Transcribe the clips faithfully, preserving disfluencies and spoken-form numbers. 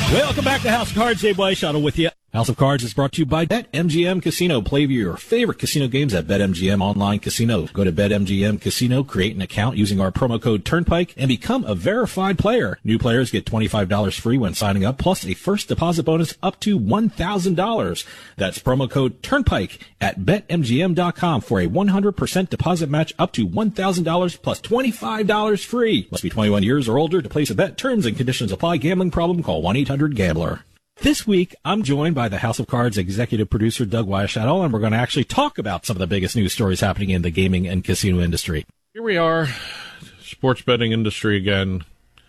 Welcome back to House of Cards. Dave Weishuttle with you. House of Cards is brought to you by BetMGM Casino. Play your favorite casino games at BetMGM Online Casino. Go to BetMGM Casino, create an account using our promo code Turnpike, and become a verified player. New players get twenty-five dollars free when signing up, plus a first deposit bonus up to one thousand dollars. That's promo code Turnpike at Bet M G M dot com for a one hundred percent deposit match up to one thousand dollars plus twenty-five dollars free. Must be twenty-one years or older to place a bet. Terms and conditions apply. Gambling problem? Call one eight hundred gambler. This week, I'm joined by the House of Cards executive producer, Doug Weishuttle, and we're going to actually talk about some of the biggest news stories happening in the gaming and casino industry. Here we are, sports betting industry again,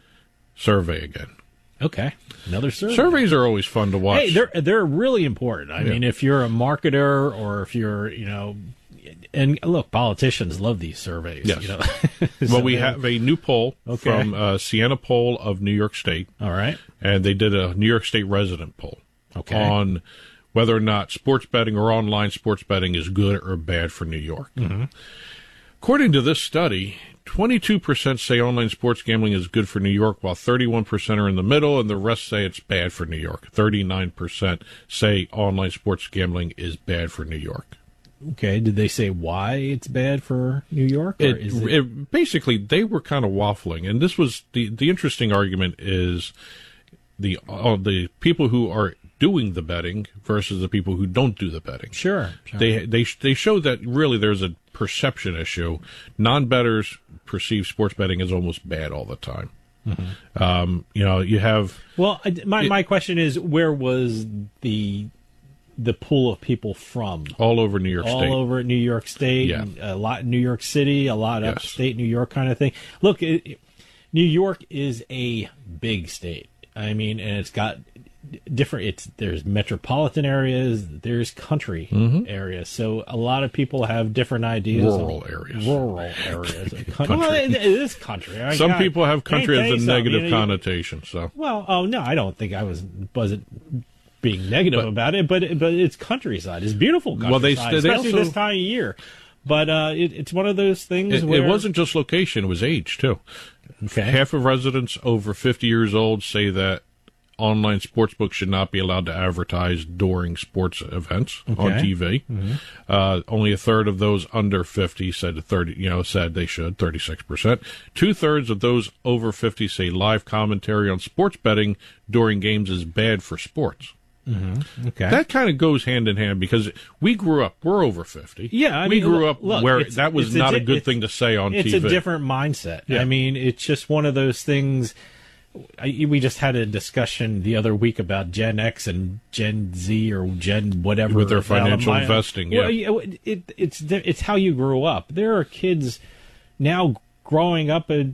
survey again. Okay, another survey. Surveys are always fun to watch. Hey, they're they're really important. I Yeah. mean, if you're a marketer or if you're, you know, and look, politicians love these surveys. Yes. You know? Well, So we they- have a new poll Okay. from uh, Siena Poll of New York State, All right. and they did a New York State resident poll Okay. on whether or not sports betting or online sports betting is good or bad for New York. Mm-hmm. According to this study, twenty-two percent say online sports gambling is good for New York, while thirty-one percent are in the middle, and the rest say it's bad for New York. thirty-nine percent say online sports gambling is bad for New York. Okay. Did they say why it's bad for New York? Or It, is it, it, basically, they were kind of waffling, and this was the the interesting argument is the uh, the people who are doing the betting versus the people who don't do the betting. sure. sure. They they they show that really there's a perception issue. Non-bettors perceive sports betting as almost bad all the time. Mm-hmm. Um, you know, you have Well, I- my It- my question is, where was the the pool of people from? all over New York All State. over New York State, Yeah. and a lot in New York City, a lot Yes. upstate New York kind of thing. Look, it, it- New York is a big state. I mean, and it's got different. It's there's metropolitan areas, there's country areas. So a lot of people have different ideas. Rural of- areas. Rural areas. of coun- Country. Well, it, it is country. I Some got- people have country Let me as a tell you something, negative you know, you- connotation. So Well, oh no, I don't think I was wasn't being negative But- about it, but but it's countryside. It's beautiful countryside, Well, they- they especially also- this time of year. But uh, it, it's one of those things it, where it wasn't just location; it was age too. okay. Half of residents over fifty years old say that online sportsbooks should not be allowed to advertise during sports events on Okay. T V. Mm-hmm. Uh, only a third of those under fifty said thirty. You know, said they should. Thirty-six percent. Two thirds of those over fifty say live commentary on sports betting during games is bad for sports. Okay. That kind of goes hand in hand because we grew up. We're over fifty. Yeah, I we mean, grew look- up look, where it's- that was it's a not a, di- good it's- thing to say on it's T V. a different mindset. Yeah. I mean, it's just one of those things. I, we just had a discussion the other week about Gen X and Gen Z or Gen whatever With their the hell. financial My- investing, Well, yeah. it, it, it's it's how you grew up. There are kids now growing up. Uh,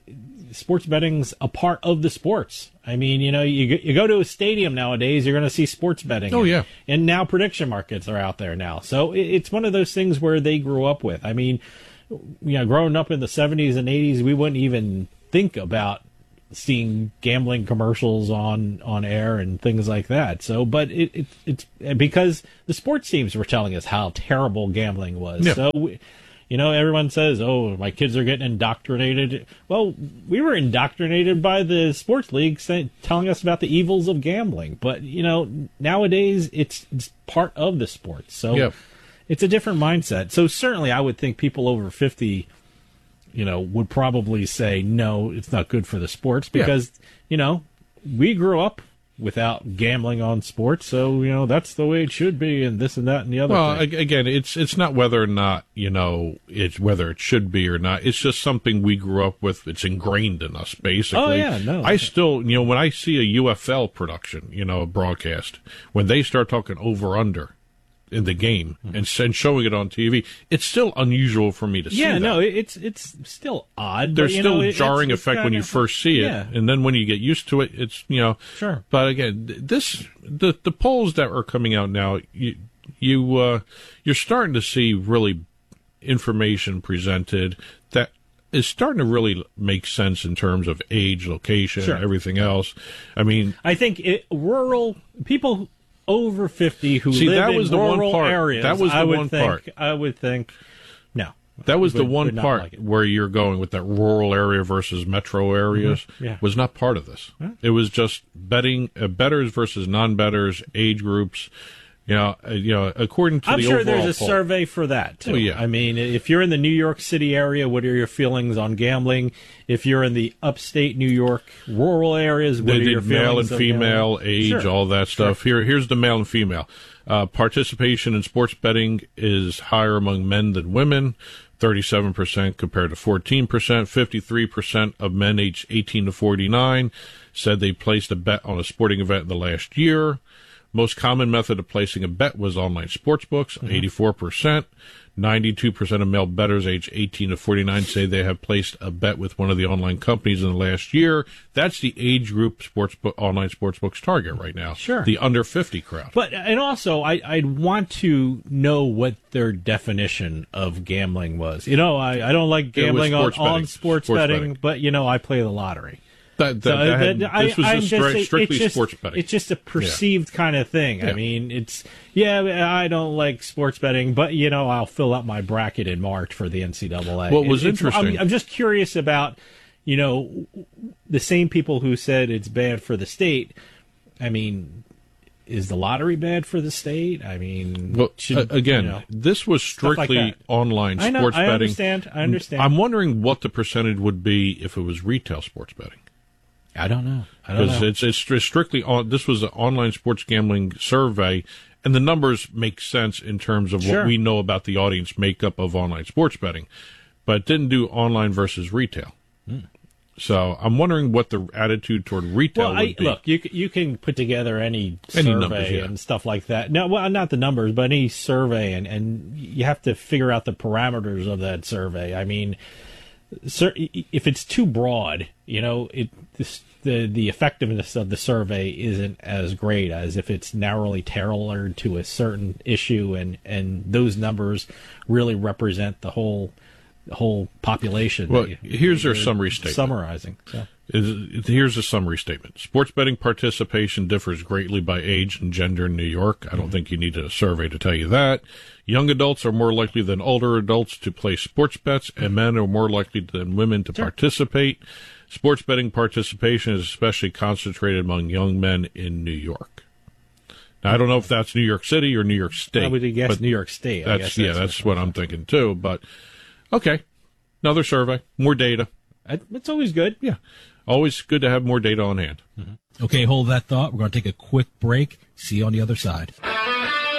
sports betting's a part of the sports. I mean, you know, you go- you go to a stadium nowadays, you're going to see sports betting. Oh, yeah. And now prediction markets are out there now. So it, it's one of those things where they grew up with. I mean, you know, growing up in the seventies and eighties, we wouldn't even think about seeing gambling commercials on, on air and things like that. So, but it, it it's because the sports teams were telling us how terrible gambling was. Yeah. So, we, you know, everyone says, "Oh, my kids are getting indoctrinated." Well, we were indoctrinated by the sports league saying, telling us about the evils of gambling. But you know, nowadays it's, it's part of the sport. So Yep. it's a different mindset. So certainly, I would think people over fifty, you know, would probably say no, it's not good for the sports because you know we grew up without gambling on sports, so you know that's the way it should be, and this and that and the other. Well, thing. ag- again, it's it's not whether or not you know it's whether it should be or not. It's just something we grew up with. It's ingrained in us, basically. Oh, yeah, no. I still, you know, when I see a U F L production, you know, a broadcast, when they start talking over under in the game Mm-hmm. and, s- and showing it on T V, it's still unusual for me to see. yeah, that. no, it- it's it's still odd. There's but, you still know, a it- jarring it's- it's effect when kinda- you first see it, Yeah. and then when you get used to it, it's you know. Sure. But again, th- this the the polls that are coming out now, you you uh, you're starting to see really information presented that is starting to really make sense in terms of age, location, Sure. everything else. I mean, I think it, rural people over fifty who See, live that in was the one rural part- areas. that was I the would one think, part. I would think, no. That was would, the one part like where you're going with that rural area versus metro areas. Mm-hmm. Yeah. Was not part of this. Yeah. It was just betting uh, bettors versus non-bettors, age groups. You know, uh, you know, according to I'm the sure overall there's a poll. survey for that too. Oh, yeah. I mean, if you're in the New York City area, what are your feelings on gambling? If you're in the upstate New York rural areas, what they are did your male feelings and female, gambling? age, Sure. all that stuff. Sure. Here, here's the male and female. Uh, participation in sports betting is higher among men than women. thirty-seven percent compared to fourteen percent. fifty-three percent of men aged eighteen to forty-nine said they placed a bet on a sporting event in the last year. Most common method of placing a bet was online sportsbooks, mm-hmm. eighty-four percent. ninety-two percent of male bettors aged eighteen to forty-nine say they have placed a bet with one of the online companies in the last year. That's the age group sportsbook, online sportsbooks target right now. Sure. The under fifty crowd. But, and also, I, I'd want to know what their definition of gambling was. You know, I, I don't like gambling on, sports betting. on sports, Sports betting, betting. but, you know, I play the lottery. That, that, So, that had, that- I- this was I'm just just stri- saying, strictly it's just- sports betting. It's just a perceived kind of thing. I Yeah. mean, it's, yeah, I don't like sports betting, but, you know, I'll fill out my bracket in March for the N C double A. What was It- it's- interesting- I'm, I'm just curious about, you know, the same people who said it's bad for the state. I mean, is the lottery bad for the state? I mean, Well, should- uh, again, you know, this was stuff like strictly that. online I know, sports I betting. understand, I understand. I'm wondering what the percentage would be if it was retail sports betting. I don't know. I don't Because know. it's, it's stri- strictly on. This was an online sports gambling survey, and the numbers make sense in terms of Sure. what we know about the audience makeup of online sports betting, but it didn't do online versus retail. Hmm. So I'm wondering what the attitude toward retail Well, would I, be. look, you c- you can put together any Any survey numbers, yeah. and stuff like that. No, well, not the numbers, but any survey, and, and you have to figure out the parameters of that survey. I mean, cer- if it's too broad, you know, it this, the the effectiveness of the survey isn't as great as if it's narrowly tailored to a certain issue, and, and those numbers really represent the whole the whole population. Well, that you- here's their you're summary statement. Summarizing. So. Is, here's a summary statement. Sports betting participation differs greatly by age and gender in New York. I don't think you need a survey to tell you that. Young adults are more likely than older adults to place sports bets, and men are more likely than women to Sure. participate. Sports betting participation is especially concentrated among young men in New York. Now, I don't know if that's New York City or New York State. I would guess but New York State. I That's, guess yeah, that's what I'm thinking too. But okay, another survey, more data. I- It's always good. Yeah, always good to have more data on hand. Okay, hold that thought. We're going to take a quick break. See you on the other side.